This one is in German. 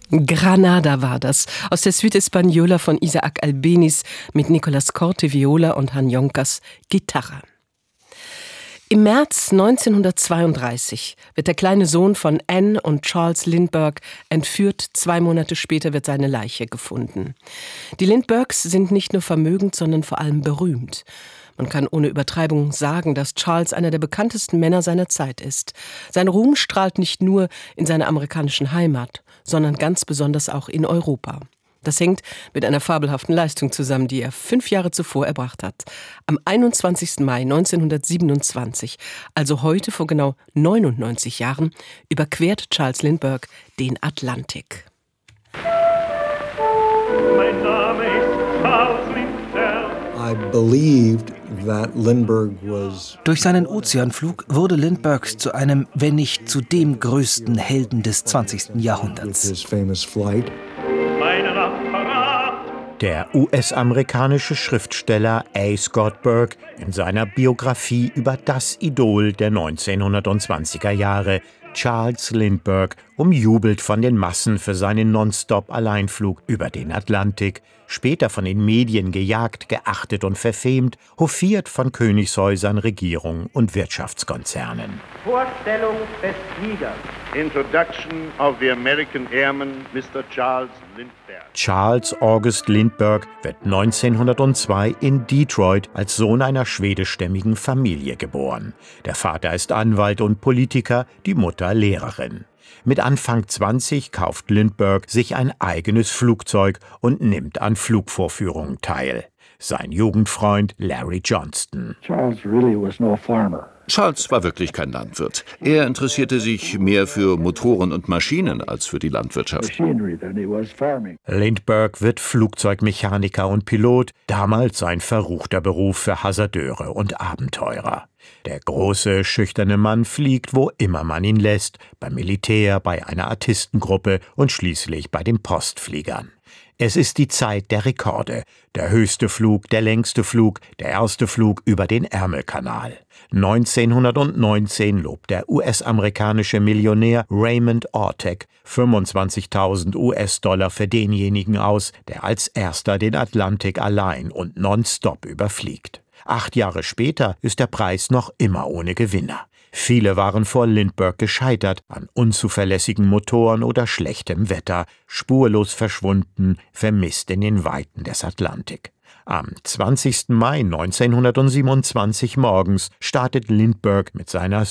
Granada war das, aus der Suite Española von Isaac Albéniz mit Nicolas Corte Viola und Han Jonkers Gitarre. Im März 1932 wird der kleine Sohn von Anne und Charles Lindbergh entführt. 2 Monate später wird seine Leiche gefunden. Die Lindberghs sind nicht nur vermögend, sondern vor allem berühmt. Man kann ohne Übertreibung sagen, dass Charles einer der bekanntesten Männer seiner Zeit ist. Sein Ruhm strahlt nicht nur in seiner amerikanischen Heimat, sondern ganz besonders auch in Europa. Das hängt mit einer fabelhaften Leistung zusammen, die er 5 Jahre zuvor erbracht hat. Am 21. Mai 1927, also heute vor genau 99 Jahren, überquert Charles Lindbergh den Atlantik. Mein Name ist Charles Lindbergh. I believed that Lindbergh Durch seinen Ozeanflug wurde Lindbergh zu einem, wenn nicht zu dem größten Helden des 20. Jahrhunderts. Der US-amerikanische Schriftsteller A. Scott Burke in seiner Biografie über das Idol der 1920er Jahre, Charles Lindbergh, umjubelt von den Massen für seinen Nonstop-Alleinflug über den Atlantik, später von den Medien gejagt, geachtet und verfemt, hofiert von Königshäusern, Regierungen und Wirtschaftskonzernen. Vorstellung des Fliegers. Introduction of the American Airman, Mr. Charles Lindbergh. Charles August Lindbergh wird 1902 in Detroit als Sohn einer schwedischstämmigen Familie geboren. Der Vater ist Anwalt und Politiker, die Mutter Lehrerin. Mit Anfang 20 kauft Lindbergh sich ein eigenes Flugzeug und nimmt an Flugvorführungen teil. Sein Jugendfreund Larry Johnston. Charles war wirklich kein Landwirt. Er interessierte sich mehr für Motoren und Maschinen als für die Landwirtschaft. Lindbergh wird Flugzeugmechaniker und Pilot, damals ein verruchter Beruf für Hasardeure und Abenteurer. Der große, schüchterne Mann fliegt, wo immer man ihn lässt, beim Militär, bei einer Artistengruppe und schließlich bei den Postfliegern. Es ist die Zeit der Rekorde. Der höchste Flug, der längste Flug, der erste Flug über den Ärmelkanal. 1919 lobt der US-amerikanische Millionär Raymond Ortec 25.000 US-Dollar für denjenigen aus, der als erster den Atlantik allein und nonstop überfliegt. 8 Jahre später ist der Preis noch immer ohne Gewinner. Viele waren vor Lindbergh gescheitert, an unzuverlässigen Motoren oder schlechtem Wetter, spurlos verschwunden, vermisst in den Weiten des Atlantik. Am 20. Mai 1927 morgens startet Lindbergh mit seiner